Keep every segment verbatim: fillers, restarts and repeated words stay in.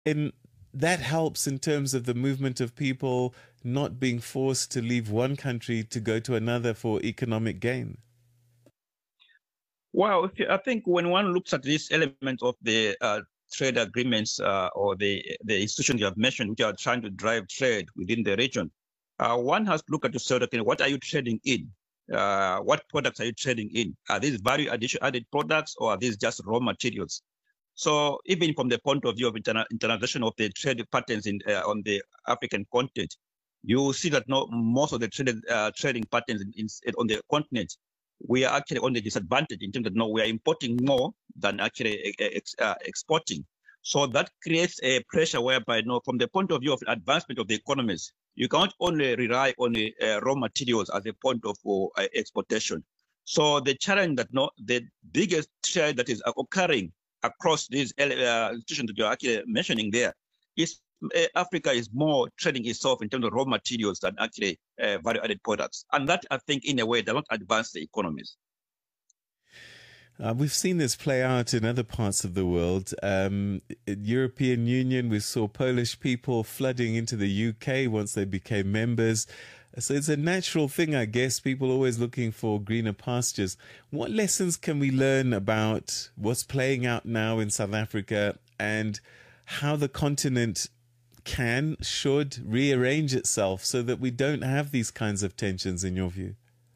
And that helps in terms of the movement of people not being forced to leave one country to go to another for economic gain. Well, if you, I think when one looks at this element of the uh, trade agreements uh, or the, the institutions you have mentioned, which are trying to drive trade within the region, uh, one has to look at to say, okay, what are you trading in? Uh, what products are you trading in? Are these value addition added products, or are these just raw materials? So even from the point of view of interna internalization of the trade patterns in, uh, on the African continent, you see that no, most of the trade, uh, trading patterns in, in, on the continent, we are actually on the disadvantage in terms of no, we are importing more than actually ex, uh, exporting. So that creates a pressure whereby no, from the point of view of advancement of the economies, you can't only rely on the uh, raw materials as a point of uh, exportation. So the challenge that no, the biggest trade that is occurring across these uh, institutions that you're actually mentioning there is uh, Africa is more trading itself in terms of raw materials than actually uh, value-added products. And that, I think, in a way, does not advance the economies. Uh, we've seen this play out in other parts of the world. Um, in European Union, we saw Polish people flooding into the U K once they became members. So it's a natural thing, I guess, people always looking for greener pastures. What lessons can we learn about what's playing out now in South Africa and how the continent can, should rearrange itself so that we don't have these kinds of tensions, in your view?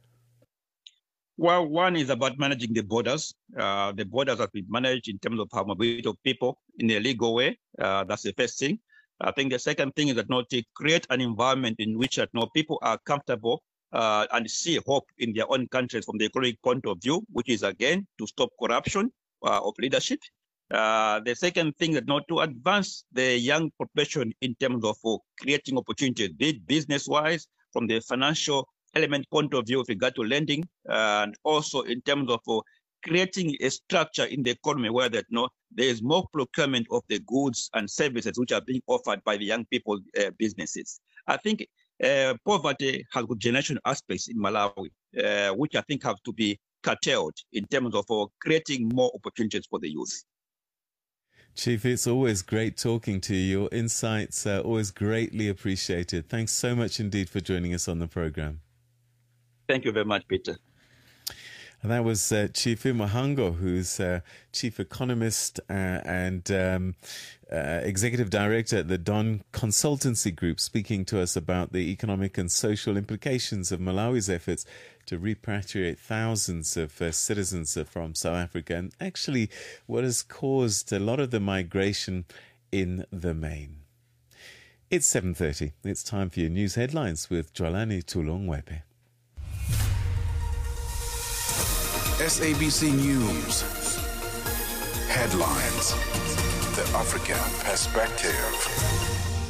Well, one is about managing the borders. Uh, the borders have been managed in terms of how mobility of people in a legal way. Uh, that's the first thing. I think the second thing is that not to create an environment in which that no people are comfortable uh, and see hope in their own countries from the economic point of view, which is again to stop corruption uh, of leadership. Uh, the second thing is not to advance the young population in terms of uh, creating opportunities, be it business-wise, from the financial element point of view with regard to lending, uh, and also in terms of uh, creating a structure in the economy where that no, there is more procurement of the goods and services which are being offered by the young people uh, businesses. I think uh, poverty has got generational aspects in Malawi, uh, which I think have to be curtailed in terms of uh, creating more opportunities for the youth. Chief, it's always great talking to you. Your insights are always greatly appreciated. Thanks so much indeed for joining us on the program. Thank you very much, Peter. And that was uh, Chief Mahango, who's uh, Chief Economist uh, and um, uh, Executive Director at the Don Consultancy Group, speaking to us about the economic and social implications of Malawi's efforts to repatriate thousands of uh, citizens from South Africa, and actually what has caused a lot of the migration in the main. It's seven thirty. It's time for your news headlines with Jwalani Tulongwepe. S A B C News. Headlines. The African Perspective.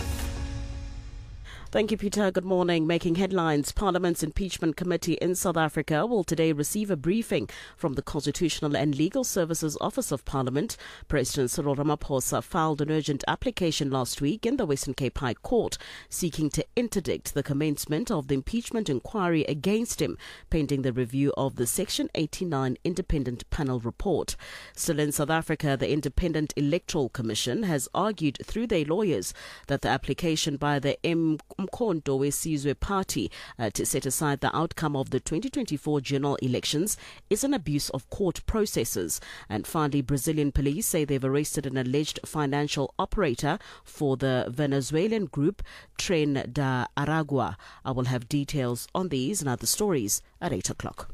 Thank you, Peter. Good morning. Making headlines, Parliament's Impeachment Committee in South Africa will today receive a briefing from the Constitutional and Legal Services Office of Parliament. President Cyril Ramaphosa filed an urgent application last week in the Western Cape High Court seeking to interdict the commencement of the impeachment inquiry against him, pending the review of the Section eighty-nine Independent Panel Report. Still in South Africa, the Independent Electoral Commission has argued through their lawyers that the application by the M. Umkhonto weSizwe Party uh, to set aside the outcome of the twenty twenty-four general elections is an abuse of court processes. And finally, Brazilian police say they've arrested an alleged financial operator for the Venezuelan group Tren da Aragua. I will have details on these and other stories at eight o'clock.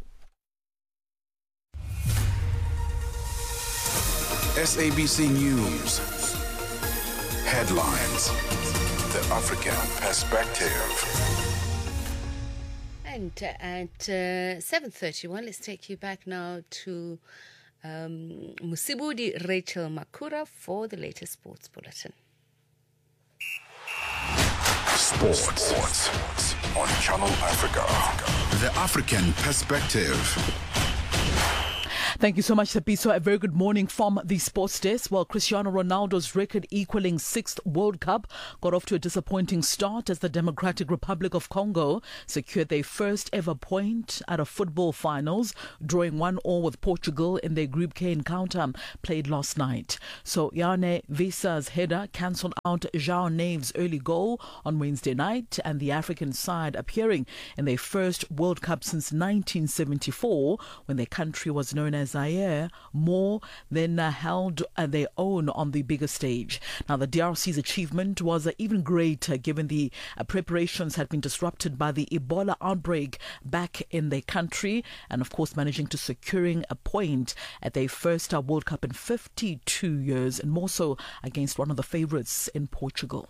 S A B C News. Headlines. The African Perspective. And uh, at uh, seven thirty-one, let's take you back now to um, Musibudi Rachel Makura for the latest sports bulletin. Sports, Sports on Channel Africa. The African Perspective. Thank you so much, Thapiso. A very good morning from the sports desk. Well, Cristiano Ronaldo's record equaling sixth World Cup got off to a disappointing start as the Democratic Republic of Congo secured their first ever point at a football finals, drawing one all with Portugal in their Group K encounter played last night. So Yane Visa's header cancelled out João Neves' early goal on Wednesday night, and the African side appearing in their first World Cup since nineteen seventy-four, when their country was known as Zaire, more than uh, held uh, their own on the bigger stage. Now, the D R C's achievement was uh, even greater given the uh, preparations had been disrupted by the Ebola outbreak back in their country, and of course managing to securing a point at their first uh, World Cup in fifty-two years, and more so against one of the favourites in Portugal.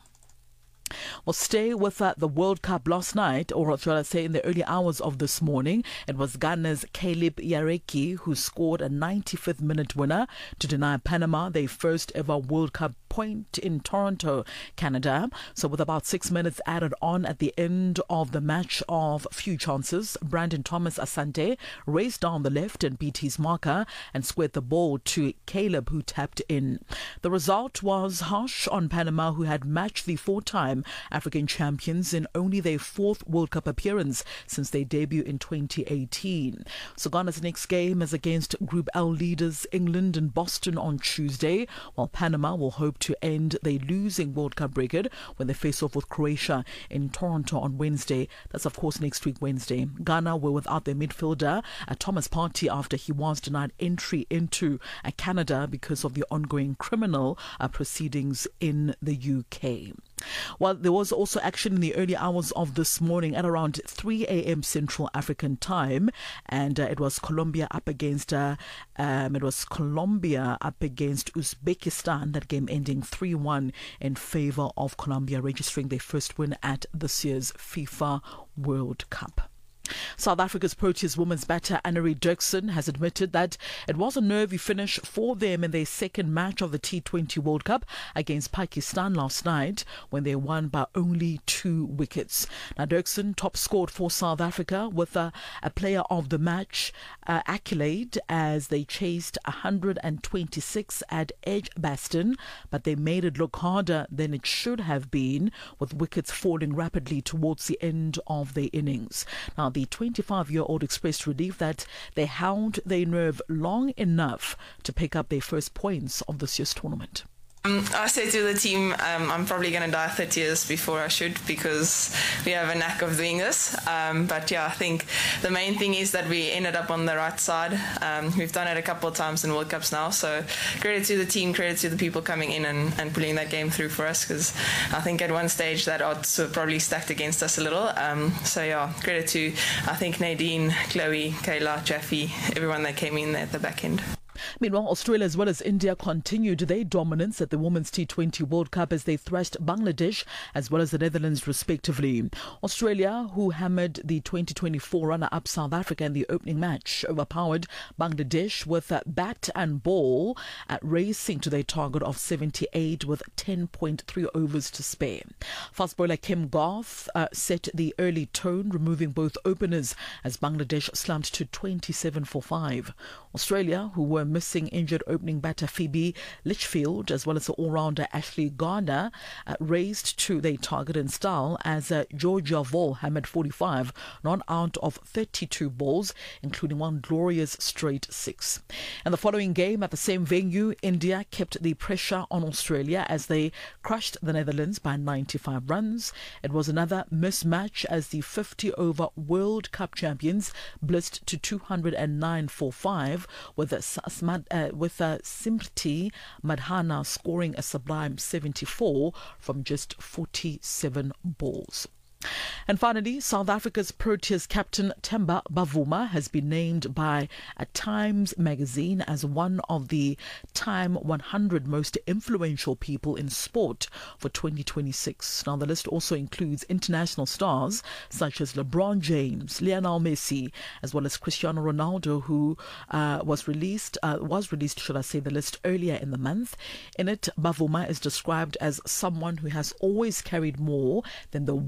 Well, stay with uh, the World Cup last night, or shall I say in the early hours of this morning. It was Ghana's Caleb Yareki who scored a ninety-fifth minute winner to deny Panama their first ever World Cup point in Toronto, Canada. So with about six minutes added on at the end of the match of few chances, Brandon Thomas Asante raced down the left and beat his marker and squared the ball to Caleb, who tapped in. The result was harsh on Panama, who had matched the four-time African champions in only their fourth World Cup appearance since their debut in twenty eighteen. So Ghana's next game is against Group L leaders England and Boston on Tuesday, while Panama will hope to end their losing World Cup record when they face off with Croatia in Toronto on Wednesday. That's of course next week Wednesday. Ghana were without their midfielder uh, Thomas Partey after he was denied entry into uh, Canada because of the ongoing criminal uh, proceedings in the U K. Well, there was also action in the early hours of this morning at around three a.m. Central African time, and uh, it was Colombia up against uh, um, it was Colombia up against Uzbekistan. That game ending three one in favour of Colombia, registering their first win at this year's FIFA World Cup. South Africa's Proteas women's batter Annery Dirksen has admitted that it was a nervy finish for them in their second match of the T twenty World Cup against Pakistan last night, when they won by only two wickets. Now, Dirksen top scored for South Africa with a, a player of the match uh, accolade as they chased one hundred twenty-six at Edgbaston, but they made it look harder than it should have been, with wickets falling rapidly towards the end of their innings. Now, the twenty-five-year-old expressed relief that they held their nerve long enough to pick up their first points of this year's tournament. Um, I said to the team, um, I'm probably going to die thirty years before I should, because we have a knack of doing this. Um, but yeah, I think the main thing is that we ended up on the right side. Um, we've done it a couple of times in World Cups now. So credit to the team, credit to the people coming in and, and pulling that game through for us, because I think at one stage that odds were probably stacked against us a little. Um, so yeah, credit to, I think, Nadine, Chloe, Kayla, Jaffe, everyone that came in there at the back end. Meanwhile, Australia as well as India continued their dominance at the Women's T twenty World Cup as they thrashed Bangladesh as well as the Netherlands respectively. Australia, who hammered the twenty twenty-four runner-up South Africa in the opening match, overpowered Bangladesh with a bat and ball, at racing to their target of seventy-eight with ten point three overs to spare. Fast bowler Kim Garth uh, set the early tone, removing both openers as Bangladesh slumped to twenty-seven for five. Australia, who were missing injured opening batter Phoebe Litchfield as well as the all-rounder Ashley Garner, uh, raced to their target in style as uh, Georgia Vol hammered forty-five, not out of thirty-two balls, including one glorious straight six. In the following game at the same venue, India kept the pressure on Australia as they crushed the Netherlands by ninety-five runs. It was another mismatch as the fifty-over World Cup champions blitzed to two hundred nine for five, with a Uh, with uh, Simriti Madhana scoring a sublime seventy-four from just forty-seven balls. And finally, South Africa's Proteas captain Themba Bavuma has been named by a Times magazine as one of the Time one hundred most influential people in sport for twenty twenty-six. Now, the list also includes international stars such as LeBron James, Lionel Messi, as well as Cristiano Ronaldo, who uh, was released, uh, was released, should I say, the list earlier in the month. In it, Bavuma is described as someone who has always carried more than the weight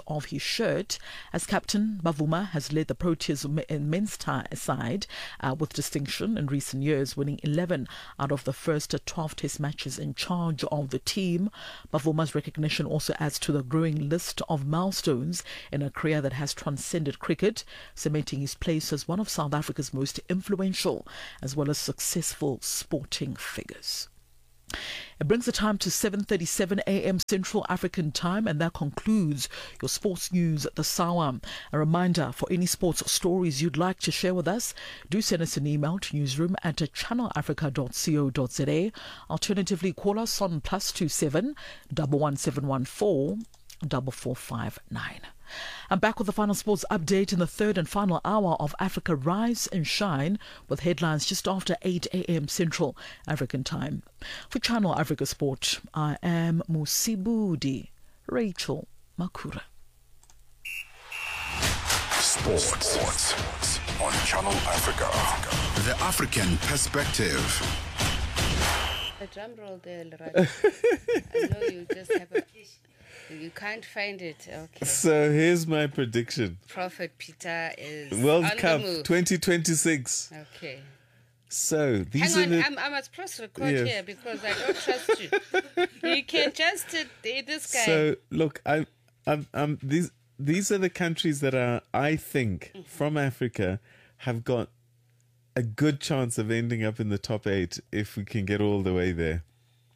of his shirt. As captain, Bavuma has led the Proteas men's side uh, with distinction in recent years, winning eleven out of the first twelve test matches in charge of the team. Bavuma's recognition also adds to the growing list of milestones in a career that has transcended cricket, cementing his place as one of South Africa's most influential as well as successful sporting figures. It brings the time to seven thirty-seven a.m. Central African Time, and that concludes your sports news at this hour. A reminder, for any sports stories you'd like to share with us, do send us an email to newsroom at channel africa dot co dot za. Alternatively, call us on plus two seven one one seven one four four four five nine. I'm back with the final sports update in the third and final hour of Africa Rise and Shine, with headlines just after eight a.m. Central African Time. For Channel Africa Sport, I am Musibudi Rachel Makura. Sports. Sports on Channel Africa. The African perspective. A drum roll there, Lerato. I know you just have a... You can't find it. Okay. So here's my prediction. Prophet Peter is World on Cup the move. twenty twenty-six. Okay. So these Hang on, are the... I'm, I must press record Yes. here because I don't trust you. You can just uh, this guy. So look, I, I'm, I'm, these these are the countries that are, I think, Mm-hmm. from Africa, have got a good chance of ending up in the top eight if we can get all the way there.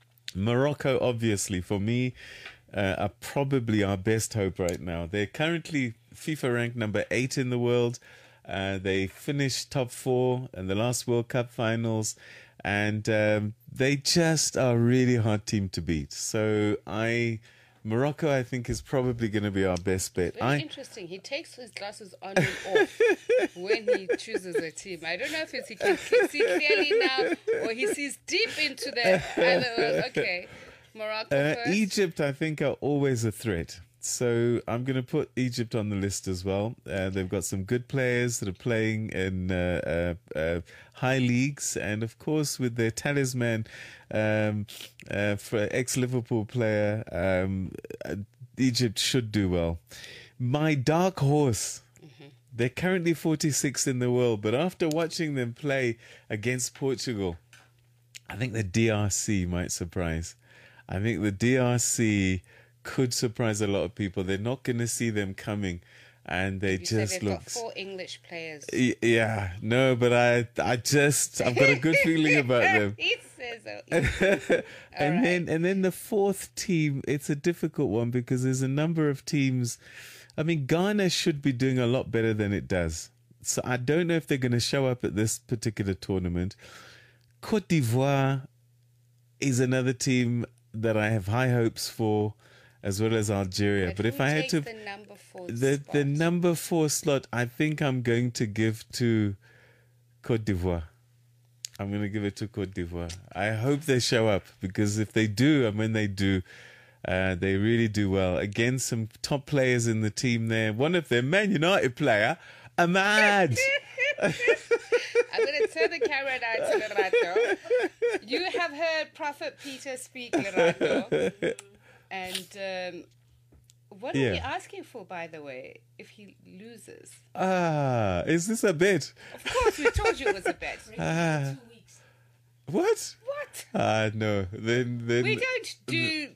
Morocco, obviously, for me, uh, are probably our best hope right now. They're currently FIFA ranked number eight in the world. Uh, they finished top four in the last World Cup finals, and um, they just are a really hard team to beat. So I, Morocco, I think, is probably going to be our best bet. Very I, interesting. He takes his glasses on and off when he chooses a team. I don't know if it's he can see clearly now or he sees deep into the other. Okay, Morocco Uh, first. Egypt, I think, are always a threat. So I'm going to put Egypt on the list as well. Uh, they've got some good players that are playing in uh, uh, uh, high leagues. And, of course, with their talisman, um, uh, for ex-Liverpool player, um, uh, Egypt should do well. My dark horse, mm-hmm. they're currently forty-sixth in the world. But after watching them play against Portugal, I think the D R C might surprise. I think the D R C could surprise a lot of people. They're not going to see them coming, and they you just said they've look. got four English players. Y- Yeah, no, but I, I just, I've got a good feeling about them. He says so. and right. then, and then the fourth team, it's a difficult one because there's a number of teams. I mean, Ghana should be doing a lot better than it does. So I don't know if they're going to show up at this particular tournament. Cote d'Ivoire is another team that I have high hopes for, as well as Algeria. But, But if who I had takes to, the number four the spot? the number four slot, I think I'm going to give to Cote d'Ivoire. I'm going to give it to Cote d'Ivoire. I hope they show up, because if they do, and when they do, uh, they really do well. Again, some top players in the team there. One of them, Man United player, Ahmad. I'm going to turn the camera now to Lerato. You have heard Prophet Peter speak, Lerato. And um, what are Yeah. we asking for, by the way, if he loses? Ah, is this a bit? Of course, we told you it was a bet. Ah, what? What? Ah, no. Then, then. We don't do,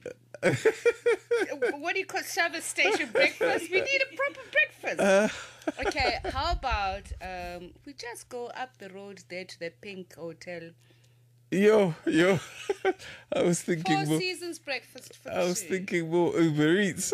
what do you call service station breakfast? We need a proper breakfast. Okay, how about um, we just go up the road there to the Pink Hotel. Yo, yo. I was thinking Four more. Seasons breakfast for I was two. thinking more Uber Eats. All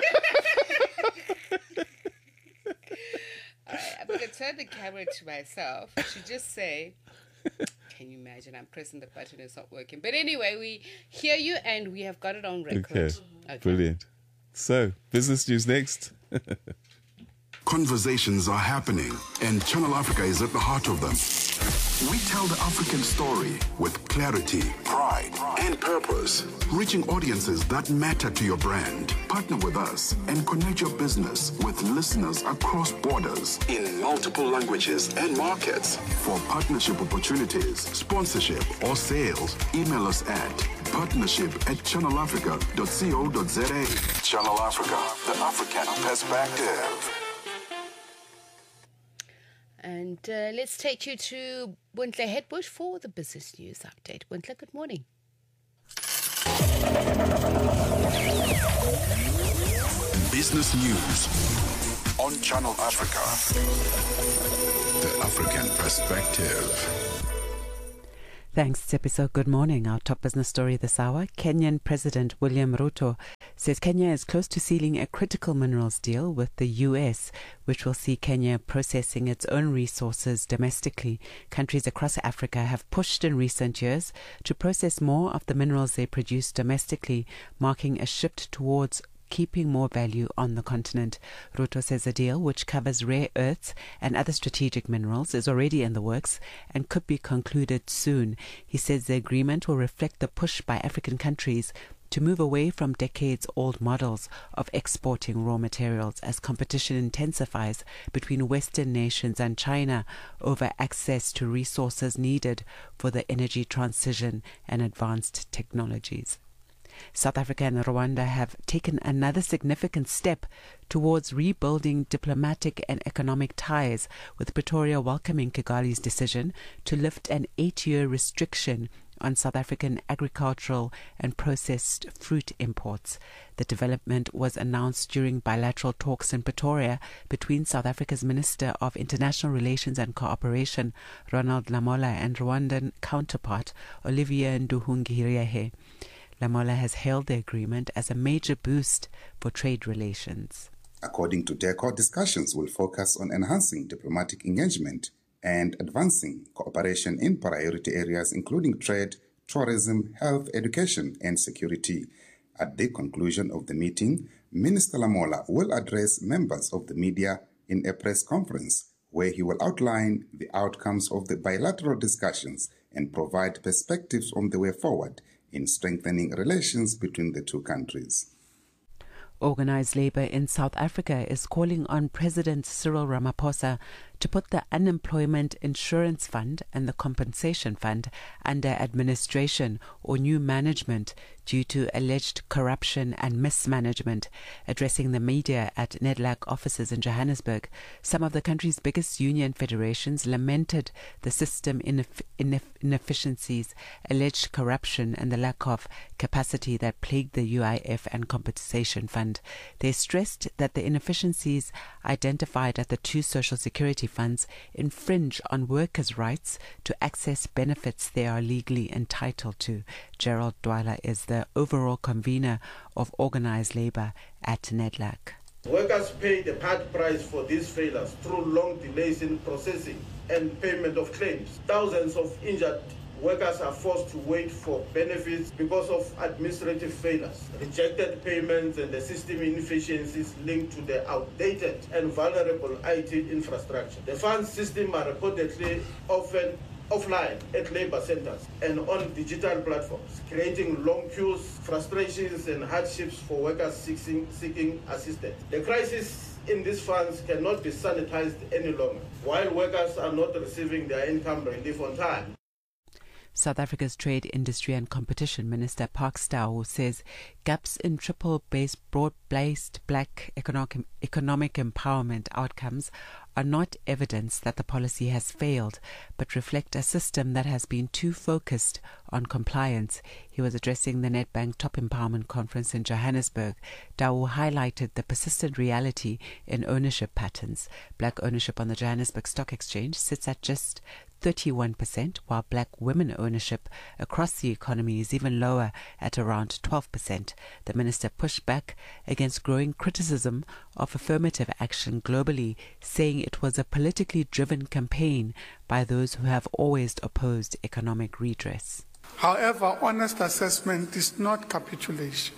right, I'm going to turn the camera to myself to just say, can you imagine? I'm pressing the button, it's not working. But anyway, we hear you and we have got it on record. Okay, Okay. brilliant. So, business news next. Conversations are happening, and Channel Africa is at the heart of them. We tell the African story with clarity, pride, and purpose, reaching audiences that matter to your brand. Partner with us and connect your business with listeners across borders in multiple languages and markets. For partnership opportunities, sponsorship, or sales, email us at partnership at channel africa dot co dot za. Channel Africa, the African perspective. And uh, let's take you to Wintle Headbush for the business news update. Wintle, good morning. Business news on Channel Africa, the African perspective. Thanks, Tsepiso. Good morning. Our top business story this hour. Kenyan President William Ruto says Kenya is close to sealing a critical minerals deal with the U S, which will see Kenya processing its own resources domestically. Countries across Africa have pushed in recent years to process more of the minerals they produce domestically, marking a shift towards keeping more value on the continent. Ruto says a deal which covers rare earths and other strategic minerals is already in the works and could be concluded soon. He says the agreement will reflect the push by African countries to move away from decades-old models of exporting raw materials as competition intensifies between Western nations and China over access to resources needed for the energy transition and advanced technologies. South Africa and Rwanda have taken another significant step towards rebuilding diplomatic and economic ties, with Pretoria welcoming Kigali's decision to lift an eight-year restriction on South African agricultural and processed fruit imports. The development was announced during bilateral talks in Pretoria between South Africa's Minister of International Relations and Cooperation, Ronald Lamola, and Rwandan counterpart, Olivier Nduhungirehe. Lamola has hailed the agreement as a major boost for trade relations. According to DECO, discussions will focus on enhancing diplomatic engagement and advancing cooperation in priority areas including trade, tourism, health, education, and security. At the conclusion of the meeting, Minister Lamola will address members of the media in a press conference where he will outline the outcomes of the bilateral discussions and provide perspectives on the way forward in strengthening relations between the two countries. Organized labor in South Africa is calling on President Cyril Ramaphosa to put the Unemployment Insurance Fund and the Compensation Fund under administration or new management due to alleged corruption and mismanagement. Addressing the media at NEDLAC offices in Johannesburg, some of the country's biggest union federations lamented the system ineff- ineff- inefficiencies, alleged corruption and the lack of capacity that plagued the U I F and Compensation Fund. They stressed that the inefficiencies identified at the two social security funds infringe on workers' rights to access benefits they are legally entitled to. Gerald Dwyer is the overall convener of organized labor at NEDLAC. Workers pay the hard price for these failures through long delays in processing and payment of claims. Thousands of injured workers are forced to wait for benefits because of administrative failures, rejected payments, and the system inefficiencies linked to the outdated and vulnerable I T infrastructure. The fund system are reportedly often offline at labor centers and on digital platforms, creating long queues, frustrations, and hardships for workers seeking, seeking assistance. The crisis in these funds cannot be sanitized any longer, while workers are not receiving their income relief on time. South Africa's Trade, Industry and Competition Minister Park Stawu says gaps in triple-based, broad-based black economic, economic empowerment outcomes are not evidence that the policy has failed, but reflect a system that has been too focused on compliance. He was addressing the Nedbank Top Empowerment Conference in Johannesburg. Dawu highlighted the persistent reality in ownership patterns. Black ownership on the Johannesburg Stock Exchange sits at just thirty-one percent, while black women ownership across the economy is even lower at around twelve percent. The minister pushed back against growing criticism of affirmative action globally, saying it was a politically driven campaign by those who have always opposed economic redress. However, honest assessment is not capitulation.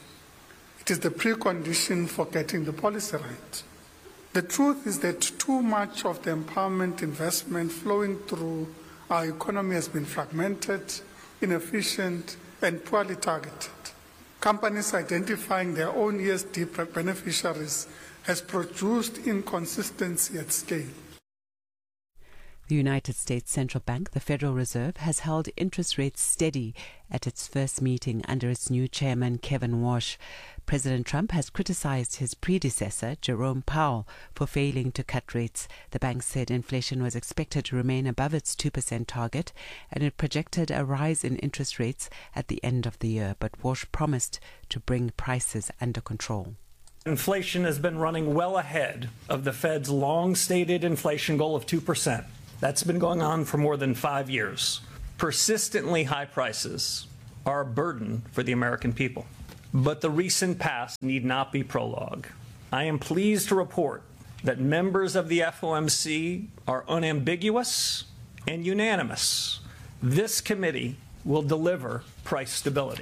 It is the precondition for getting the policy right. The truth is that too much of the empowerment investment flowing through our economy has been fragmented, inefficient, and poorly targeted. Companies identifying their own E S D beneficiaries has produced inconsistency at scale. The United States Central Bank, the Federal Reserve, has held interest rates steady at its first meeting under its new chairman, Kevin Warsh. President Trump has criticized his predecessor, Jerome Powell, for failing to cut rates. The bank said inflation was expected to remain above its two percent target, and it projected a rise in interest rates at the end of the year, but Warsh promised to bring prices under control. Inflation has been running well ahead of the Fed's long-stated inflation goal of two percent. That's been going on for more than five years. Persistently high prices are a burden for the American people. But the recent past need not be prologue. I am pleased to report that members of the F O M C are unambiguous and unanimous. This committee will deliver price stability.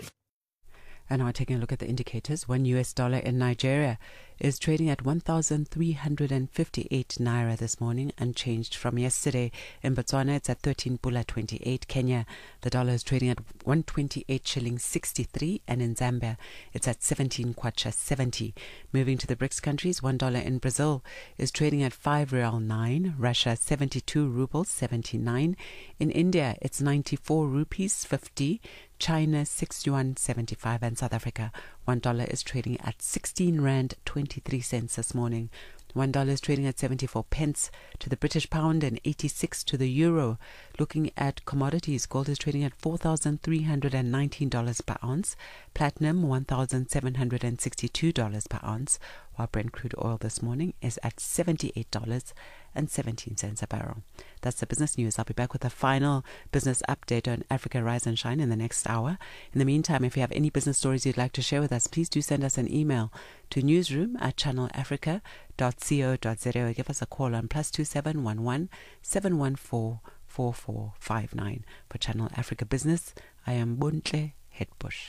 And now taking a look at the indicators, one U S dollar in Nigeria is trading at one thousand three hundred fifty-eight naira this morning, unchanged from yesterday. In Botswana, it's at thirteen pula twenty-eight. Kenya, the dollar is trading at one twenty-eight shillings sixty-three, and in Zambia, it's at seventeen kwacha seventy. Moving to the BRICS countries, one dollar in Brazil is trading at five real nine. Russia, seventy-two rubles seventy-nine. In India, it's ninety-four rupees fifty. China, six yuan seventy-five, and South Africa, one dollar is trading at sixteen rand twenty-three cents this morning. One dollar is trading at seventy-four pence to the British pound and eighty-six to the euro. Looking at commodities, gold is trading at four thousand three hundred nineteen dollars per ounce, platinum one thousand seven hundred sixty-two dollars per ounce, while Brent crude oil this morning is at seventy-eight dollars and seventeen cents a barrel. That's the business news. I'll be back with a final business update on Africa Rise and Shine in the next hour. In the meantime, if you have any business stories you'd like to share with us, please do send us an email to newsroom at channel africa dot co dot za or give us a call on plus two seven one one seven one four four four five nine. For Channel Africa Business, I am Bontle Hetbush.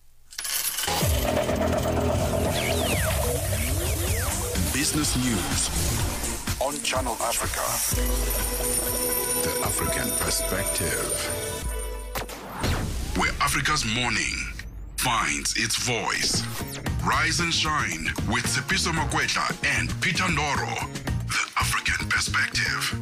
Business News on Channel Africa. The African Perspective. Where Africa's morning finds its voice. Rise and Shine with Tsepiso Makwetla and Peter Ndoro. The African Perspective.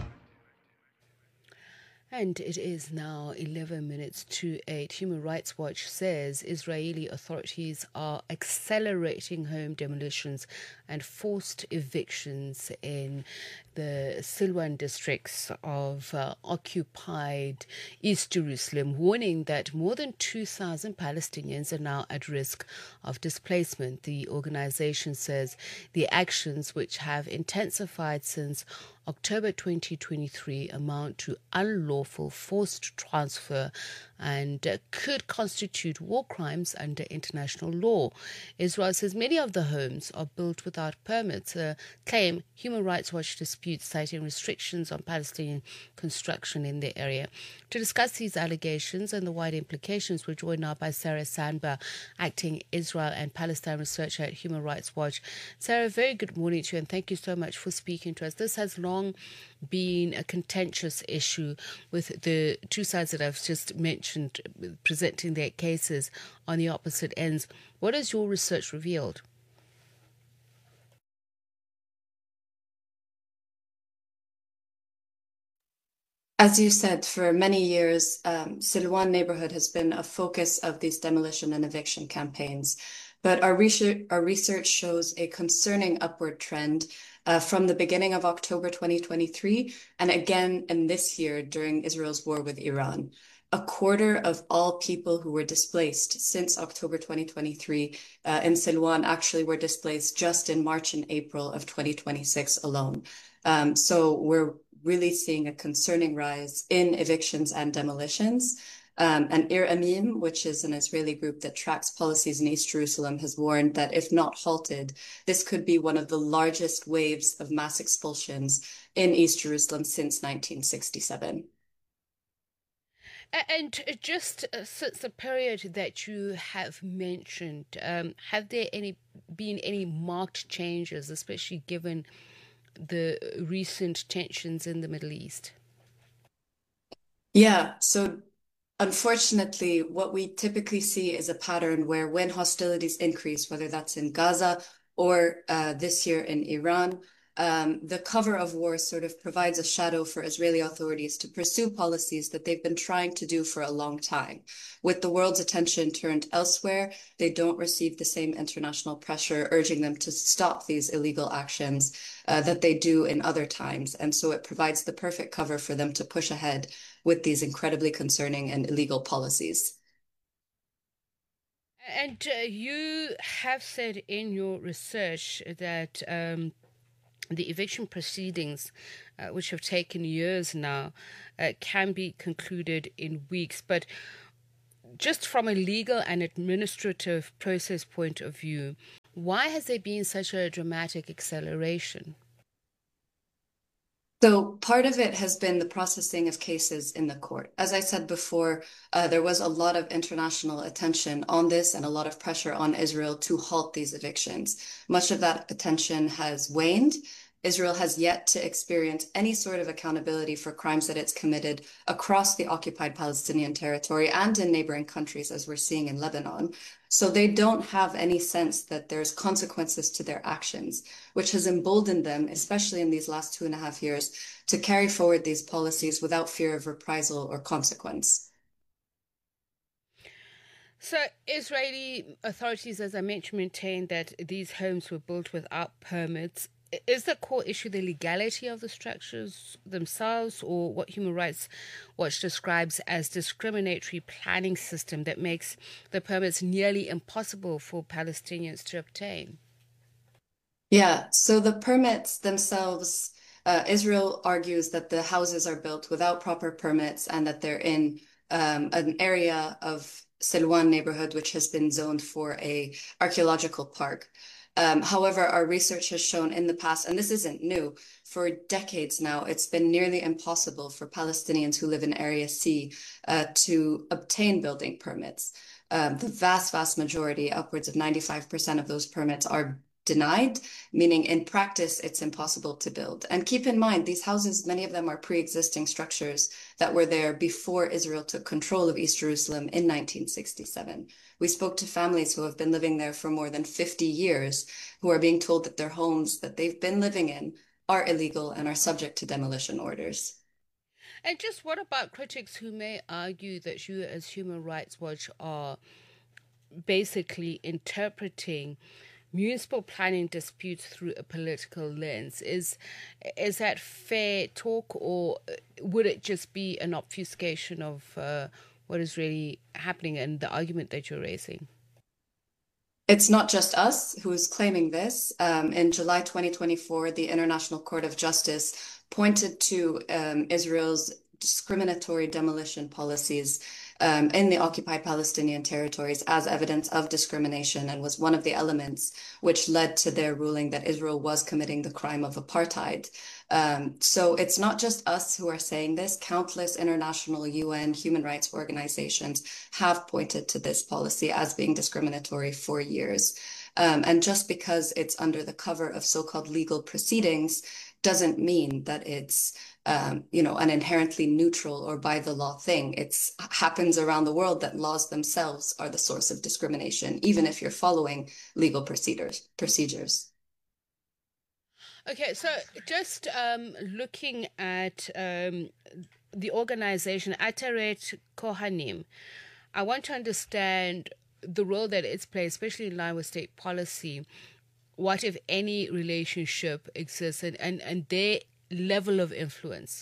And it is now eleven minutes to eight. Human Rights Watch says Israeli authorities are accelerating home demolitions and forced evictions in the Silwan districts of uh, occupied East Jerusalem, warning that more than two thousand Palestinians are now at risk of displacement. The organization says the actions, which have intensified since October twenty twenty-three, amount to unlawful forced transfer and uh, could constitute war crimes under international law. Israel says many of the homes are built without permits, a claim Human Rights Watch disputes, citing restrictions on Palestinian construction in the area. To discuss these allegations and the wider implications, we're joined now by Sarah Sandber, acting Israel and Palestine researcher at Human Rights Watch. Sarah, very good morning to you, and thank you so much for speaking to us. This has long been a contentious issue, with the two sides that I've just mentioned presenting their cases on the opposite ends. What has your research revealed? As you said, for many years, um, Silwan neighborhood has been a focus of these demolition and eviction campaigns. But our research, our research shows a concerning upward trend uh, from the beginning of October twenty twenty-three, and again in this year during Israel's war with Iran. A quarter of all people who were displaced since October twenty twenty-three uh, in Silwan actually were displaced just in March and April of twenty twenty-six alone. Um, so we're really seeing a concerning rise in evictions and demolitions. Um, and Ir Amim, which is an Israeli group that tracks policies in East Jerusalem, has warned that if not halted, this could be one of the largest waves of mass expulsions in East Jerusalem since nineteen sixty-seven. And just uh, since the period that you have mentioned, um, have there any been any marked changes, especially given the recent tensions in the Middle East? Yeah, so unfortunately, what we typically see is a pattern where when hostilities increase, whether that's in Gaza or uh, this year in Iran, um, the cover of war sort of provides a shadow for Israeli authorities to pursue policies that they've been trying to do for a long time. With the world's attention turned elsewhere, they don't receive the same international pressure urging them to stop these illegal actions uh, that they do in other times. And so it provides the perfect cover for them to push ahead with these incredibly concerning and illegal policies. And uh, you have said in your research that um, the eviction proceedings, uh, which have taken years now, uh, can be concluded in weeks. But just from a legal and administrative process point of view, why has there been such a dramatic acceleration? So part of it has been the processing of cases in the court. As I said before, uh, there was a lot of international attention on this and a lot of pressure on Israel to halt these evictions. Much of that attention has waned. Israel has yet to experience any sort of accountability for crimes that it's committed across the occupied Palestinian territory and in neighboring countries, as we're seeing in Lebanon. So they don't have any sense that there's consequences to their actions, which has emboldened them, especially in these last two and a half years, to carry forward these policies without fear of reprisal or consequence. So Israeli authorities, as I mentioned, maintain that these homes were built without permits. Is the core issue the legality of the structures themselves, or what Human Rights Watch describes as discriminatory planning system that makes the permits nearly impossible for Palestinians to obtain? Yeah, so the permits themselves, uh, Israel argues that the houses are built without proper permits and that they're in um, an area of Silwan neighborhood, which has been zoned for a archaeological park. Um, however, our research has shown in the past, and this isn't new, for decades now, it's been nearly impossible for Palestinians who live in Area C uh, to obtain building permits. Um, the vast, vast majority, upwards of ninety-five percent of those permits are denied, meaning in practice, it's impossible to build. And keep in mind, these houses, many of them are pre-existing structures that were there before Israel took control of East Jerusalem in nineteen sixty-seven. We spoke to families who have been living there for more than fifty years, who are being told that their homes that they've been living in are illegal and are subject to demolition orders. And just what about critics who may argue that you as Human Rights Watch are basically interpreting municipal planning disputes through a political lens? Is is that fair talk, or would it just be an obfuscation of uh, what is really happening and the argument that you're raising? It's not just us who's claiming this. Um, in July twenty twenty-four, the International Court of Justice pointed to um, Israel's discriminatory demolition policies Um, in the occupied Palestinian territories as evidence of discrimination, and was one of the elements which led to their ruling that Israel was committing the crime of apartheid. Um, so it's not just us who are saying this. Countless international U N human rights organizations have pointed to this policy as being discriminatory for years. Um, and just because it's under the cover of so-called legal proceedings doesn't mean that it's Um, you know, an inherently neutral or by the law thing. It happens around the world that laws themselves are the source of discrimination, even if you're following legal procedures. procedures. Okay, so just um, looking at um, the organization Ateret Kohanim, I want to understand the role that it's played, especially in line with state policy. What, if any, relationship exists, and, and, and their level of influence?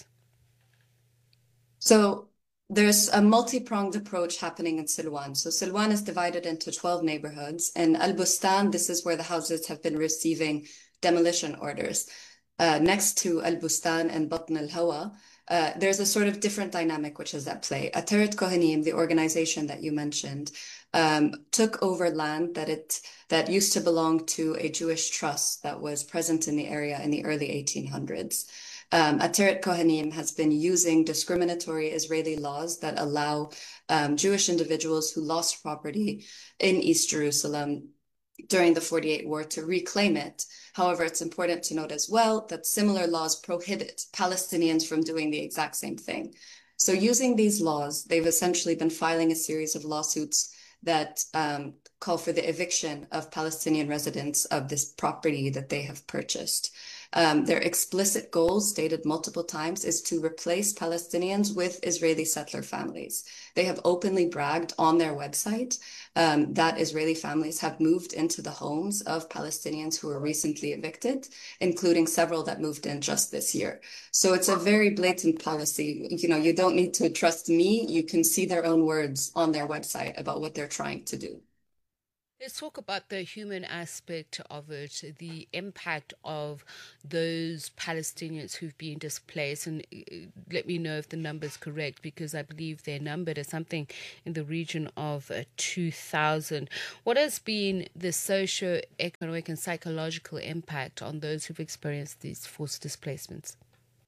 So there's a multi-pronged approach happening in Silwan. So Silwan is divided into twelve neighborhoods. In Al Bustan, this is where the houses have been receiving demolition orders. Uh, next to Al Bustan and Batn al Hawa, uh, there's a sort of different dynamic which is at play. Ateret Kohanim, the organization that you mentioned, um, took over land that it that used to belong to a Jewish trust that was present in the area in the early eighteen hundreds. Um, Ateret Kohanim has been using discriminatory Israeli laws that allow um, Jewish individuals who lost property in East Jerusalem during the forty-eight war to reclaim it. However, it's important to note as well that similar laws prohibit Palestinians from doing the exact same thing. So using these laws, they've essentially been filing a series of lawsuits that um, call for the eviction of Palestinian residents of this property that they have purchased. Um, their explicit goal, stated multiple times, is to replace Palestinians with Israeli settler families. They have openly bragged on their website um, that Israeli families have moved into the homes of Palestinians who were recently evicted, including several that moved in just this year. So it's a very blatant policy. You know, you don't need to trust me. You can see their own words on their website about what they're trying to do. Let's talk about the human aspect of it, the impact of those Palestinians who've been displaced. And let me know if the number is correct, because I believe they're numbered as something in the region of uh, two thousand. What has been the socio-economic and psychological impact on those who've experienced these forced displacements?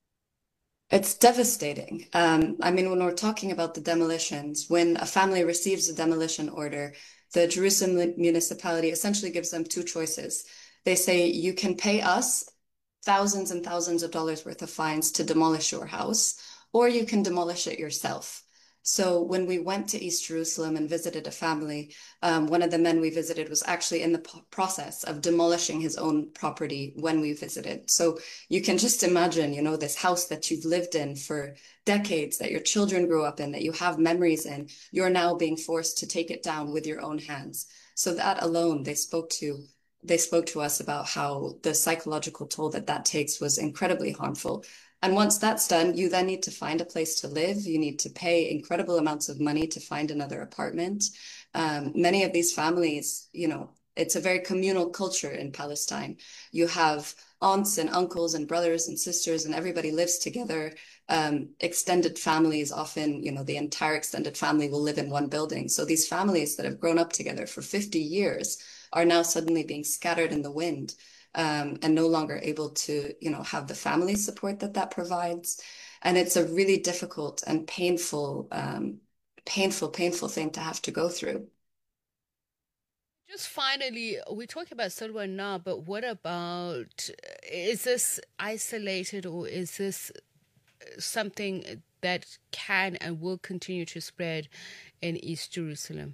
It's devastating. Um, I mean, when we're talking about the demolitions, when a family receives a demolition order, the Jerusalem municipality essentially gives them two choices. They say, you can pay us thousands and thousands of dollars worth of fines to demolish your house, or you can demolish it yourself. So when we went to East Jerusalem and visited a family, um, one of the men we visited was actually in the p- process of demolishing his own property when we visited. So you can just imagine, you know, this house that you've lived in for decades, that your children grew up in, that you have memories in, you're now being forced to take it down with your own hands. So that alone, they spoke to they spoke to us about how the psychological toll that that takes was incredibly harmful. And once that's done, you then need to find a place to live. You need to pay incredible amounts of money to find another apartment. Um, many of these families, you know, it's a very communal culture in Palestine. You have aunts and uncles and brothers and sisters, and everybody lives together. Um, extended families, often, you know, the entire extended family will live in one building. So these families that have grown up together for fifty years are now suddenly being scattered in the wind. Um, and no longer able to, you know, have the family support that that provides. And it's a really difficult and painful, um, painful, painful thing to have to go through. Just finally, we're talking about Silwan now, but what about, is this isolated, or is this something that can and will continue to spread in East Jerusalem?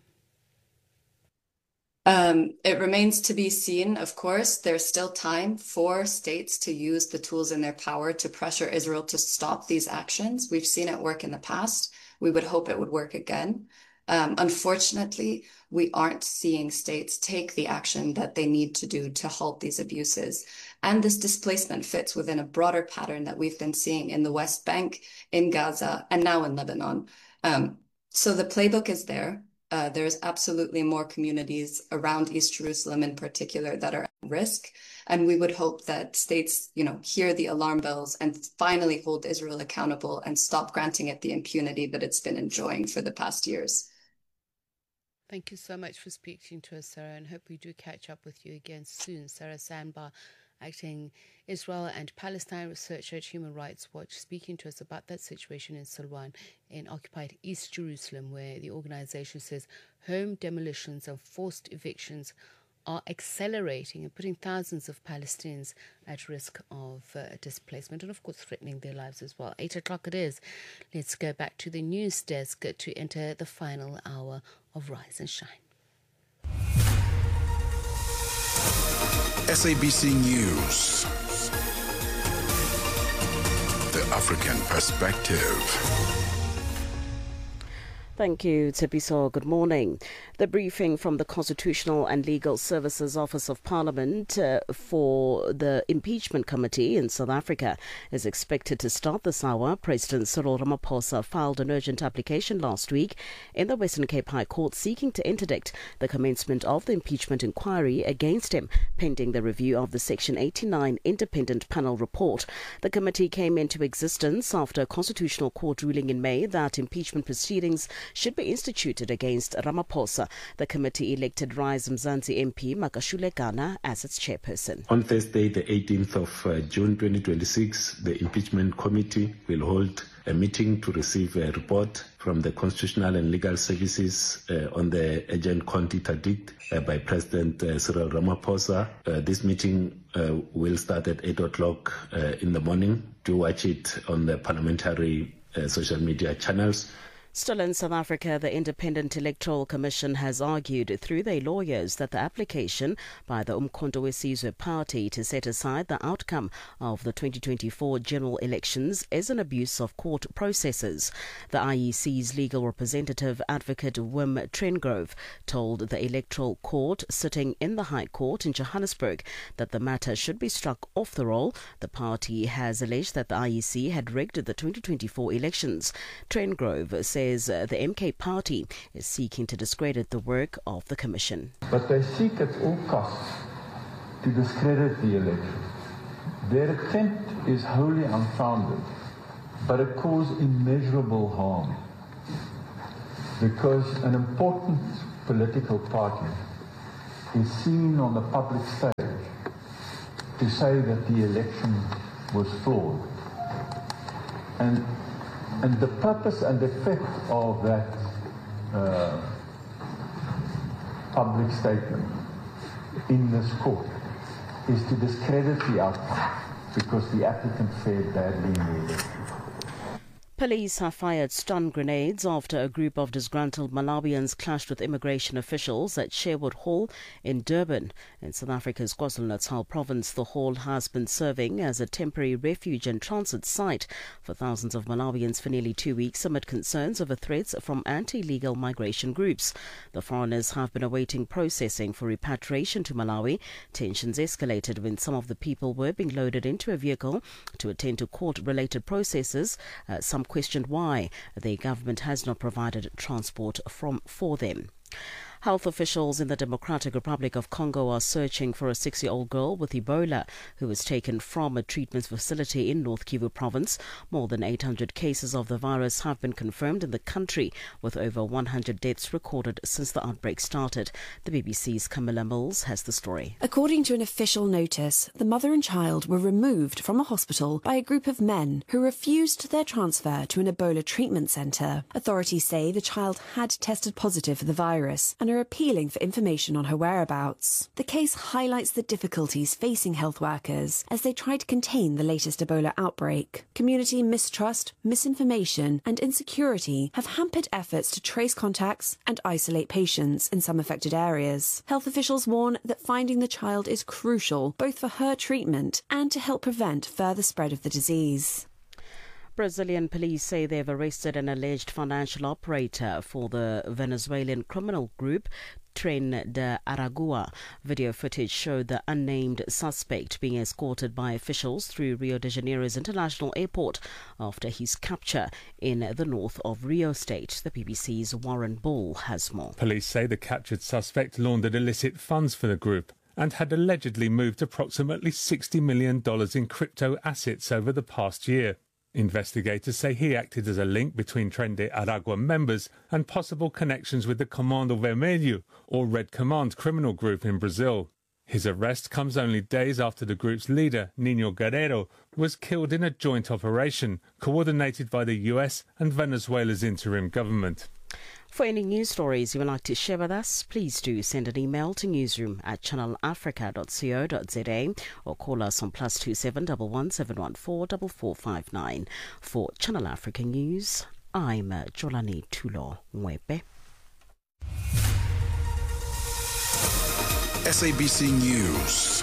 Um, it remains to be seen, of course. There's still time for states to use the tools in their power to pressure Israel to stop these actions. We've seen it work in the past. We would hope it would work again. Um, unfortunately, we aren't seeing states take the action that they need to do to halt these abuses. And this displacement fits within a broader pattern that we've been seeing in the West Bank, in Gaza, and now in Lebanon. Um, so the playbook is there. Uh, there's absolutely more communities around East Jerusalem in particular that are at risk. And we would hope that states, you know, hear the alarm bells and finally hold Israel accountable and stop granting it the impunity that it's been enjoying for the past years. Thank you so much for speaking to us, Sarah, and hope we do catch up with you again soon. Sarah Sandbar, acting Israel and Palestine researcher at Human Rights Watch, speaking to us about that situation in Silwan in occupied East Jerusalem, where the organization says home demolitions and forced evictions are accelerating and putting thousands of Palestinians at risk of uh, displacement and, of course, threatening their lives as well. Eight o'clock it is. Let's go back to the news desk to enter the final hour of Rise and Shine. S A B C News. The African Perspective. Thank you, Tsepiso. Good morning. The briefing from the Constitutional and Legal Services Office of Parliament uh, for the Impeachment Committee in South Africa is expected to start this hour. President Cyril Ramaphosa filed an urgent application last week in the Western Cape High Court seeking to interdict the commencement of the impeachment inquiry against him, pending the review of the Section eighty-nine Independent Panel Report. The committee came into existence after a Constitutional Court ruling in May that impeachment proceedings should be instituted against Ramaphosa. The committee elected Rise Mzansi M P Makashule Gana as its chairperson. On Thursday, the eighteenth of June twenty twenty-six, the Impeachment Committee will hold a meeting to receive a report from the Constitutional and Legal Services uh, on the urgent court interdict uh, by President uh, Cyril Ramaphosa. Uh, this meeting uh, will start at eight o'clock uh, in the morning. Do watch it on the parliamentary uh, social media channels. Still in South Africa, the Independent Electoral Commission has argued through their lawyers that the application by the Umkhonto weSizwe party to set aside the outcome of the twenty twenty-four general elections is an abuse of court processes. The I E C's legal representative, Advocate Wim Trengrove, told the Electoral Court sitting in the High Court in Johannesburg that the matter should be struck off the roll. The party has alleged that the I E C had rigged the twenty twenty-four elections. Trengrove says Uh, the M K party is seeking to discredit the work of the commission. But they seek at all costs to discredit the election. Their attempt is wholly unfounded, but it caused immeasurable harm because an important political party is seen on the public stage to say that the election was flawed. And And the purpose and effect of that uh, public statement in this court is to discredit the outcome because the applicant fared badly in the election. Police have fired stun grenades after a group of disgruntled Malawians clashed with immigration officials at Sherwood Hall in Durban. In South Africa's KwaZulu-Natal province, the hall has been serving as a temporary refuge and transit site for thousands of Malawians for nearly two weeks amid concerns over threats from anti-legal migration groups. The foreigners have been awaiting processing for repatriation to Malawi. Tensions escalated when some of the people were being loaded into a vehicle to attend to court-related processes. Uh, some questioned why the government has not provided transport from for them. Health officials in the Democratic Republic of Congo are searching for a six-year-old girl with Ebola who was taken from a treatment facility in North Kivu province. More than eight hundred cases of the virus have been confirmed in the country, with over one hundred deaths recorded since the outbreak started. The B B C's Camilla Mills has the story. According to an official notice, the mother and child were removed from a hospital by a group of men who refused their transfer to an Ebola treatment centre. Authorities say the child had tested positive for the virus and are appealing for information on her whereabouts. The case highlights the difficulties facing health workers as they try to contain the latest Ebola outbreak. Community mistrust, misinformation and insecurity have hampered efforts to trace contacts and isolate patients in some affected areas. Health officials warn that finding the child is crucial both for her treatment and to help prevent further spread of the disease. Brazilian police say they've arrested an alleged financial operator for the Venezuelan criminal group Tren de Aragua. Video footage showed the unnamed suspect being escorted by officials through Rio de Janeiro's international airport after his capture in the north of Rio State. The B B C's Warren Ball has more. Police say the captured suspect laundered illicit funds for the group and had allegedly moved approximately sixty million dollars in crypto assets over the past year. Investigators say he acted as a link between Tren de Aragua members and possible connections with the Comando Vermelho, or Red Command criminal group in Brazil. His arrest comes only days after the group's leader, Nino Guerrero, was killed in a joint operation coordinated by the U S and Venezuela's interim government. For any news stories you would like to share with us, please do send an email to newsroom at channel africa dot co dot za or call us on plus two seven one one seven one four four four five nine. For Channel Africa News, I'm Jolani Tulo Mwepe. S A B C News.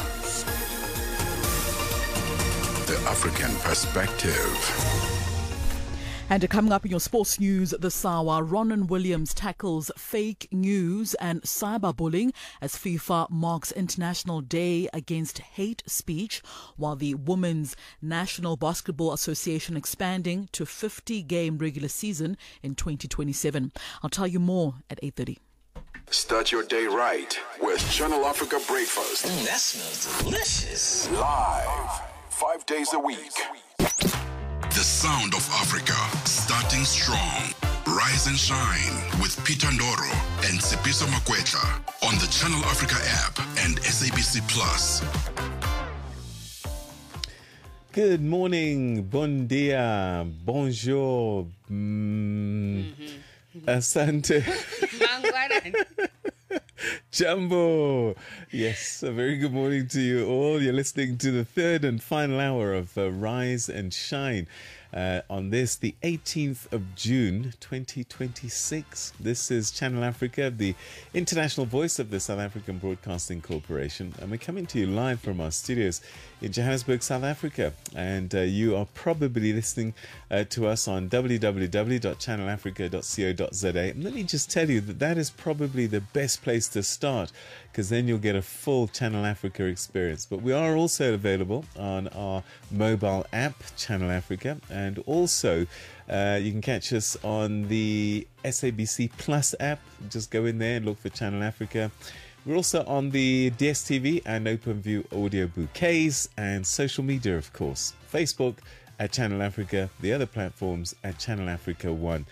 The African Perspective. And coming up in your sports news this hour, Ronan Williams tackles fake news and cyberbullying as FIFA marks International Day Against Hate Speech, while the Women's National Basketball Association expanding to fifty-game regular season in twenty twenty-seven. I'll tell you more at eight thirty. Start your day right with Channel Africa Breakfast. Mm, that smells delicious. Live, five days a week. The sound of Africa, starting strong. Rise and shine with Peter Ndoro and Sepiso Makwetla on the Channel Africa app and S A B C Plus. Good morning, bon dia, bonjour, mm, mm-hmm. Asante. Jumbo. Yes, a very good morning to you all. You're listening to the third and final hour of uh, Rise and Shine. uh, on this, the eighteenth of June, twenty twenty-six. This is Channel Africa, the international voice of the South African Broadcasting Corporation. And we're coming to you live from our studios in Johannesburg, South Africa. And uh, you are probably listening uh, to us on w w w dot channel africa dot co dot z a. And let me just tell you that that is probably the best place to start, because then you'll get a full Channel Africa experience. But we are also available on our mobile app, Channel Africa, and also uh, you can catch us on the S A B C Plus app. Just go in there and look for Channel Africa. We're also on the D S T V and OpenView audio bouquets, and social media, of course. Facebook at Channel Africa, the other platforms at Channel Africa One.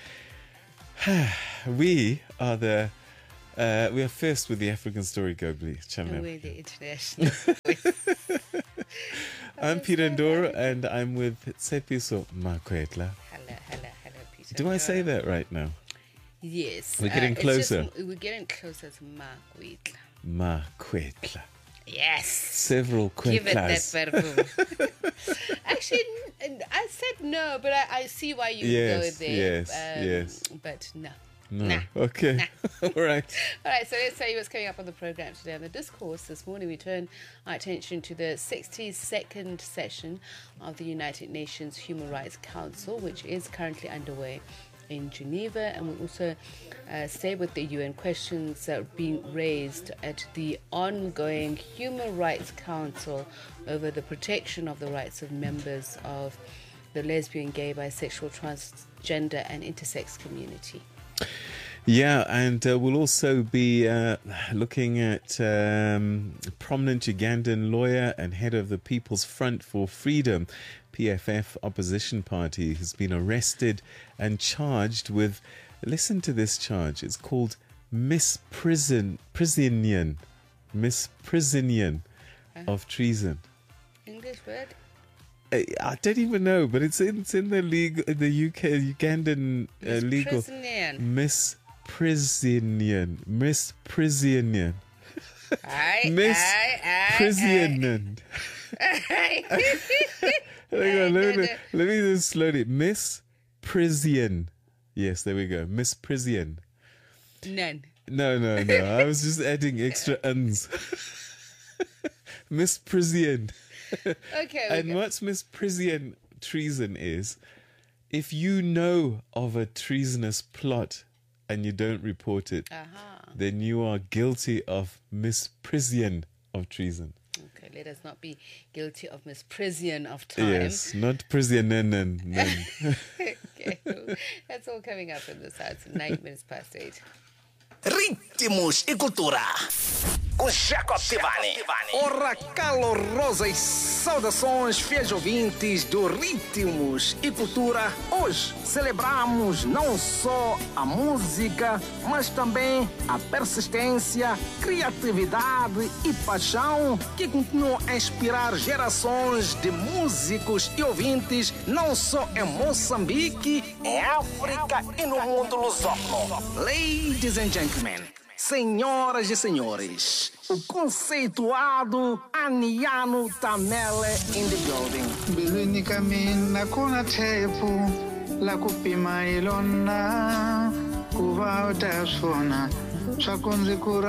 We are the uh, we are first with the African Story globally, Channel And we're Africa. the international voice. I'm Peter Ndoro, and I'm with Tshepiso Makwetla. Hello, hello, hello, Peter. Do I say that right now? Yes. We're getting it's closer. just- we're getting closer to Makwetla. Makwetla. Yes. Several Give it that kwetlas. verbo. Actually, n- I said no, but I, I see why you Yes, go there. yes, um, yes. But no. No. Nah. Okay. All right. All right, so let's tell you what's coming up on the program today. On the discourse this morning, we turn our attention to the sixty-second session of the United Nations Human Rights Council, which is currently underway in Geneva, and we also uh, stay with the U N questions that are being raised at the ongoing Human Rights Council over the protection of the rights of members of the lesbian, gay, bisexual, transgender, and intersex community. Yeah, and uh, we'll also be uh, looking at um, prominent Ugandan lawyer and head of the People's Front for Freedom, P F F opposition party, who's been arrested and charged with, listen to this charge, it's called misprison, prisonian, misprisonian of treason. English word? I I don't even know, but it's in, it's in the legal, the U K Ugandan uh, legal. Misprisonian. Misprisonian. Misprisonian. Aye, Miss aye, aye, Prisonian. aye. Hang on, let me, let me just slowly. Miss Prison. Yes, there we go. Miss Prison. None. No, no, no. I was just adding extra uns. Miss Prison. Okay. And okay. what's Miss Prison treason is, if you know of a treasonous plot and you don't report it, Uh-huh. then you are guilty of misprision of treason. Okay, let us not be guilty of misprision of time. Yes, not prison. Okay, that's all coming up in this hour. It's nine minutes past eight. Ritmos e cultura. Com Jacob Tivani. Ora, calorosas saudações, fiéis ouvintes do Ritmos e Cultura. Hoje celebramos não só a música, mas também a persistência, criatividade e paixão que continuam a inspirar gerações de músicos e ouvintes, não só em Moçambique, em África e no mundo lusófono. Ladies and gentlemen, senhoras e senhores, o conceituado Aniano Tamele in the building. Mbilwini ka mina ku na thepfu la ku pima hi lona ku va u ta swona swa ku ndzi ku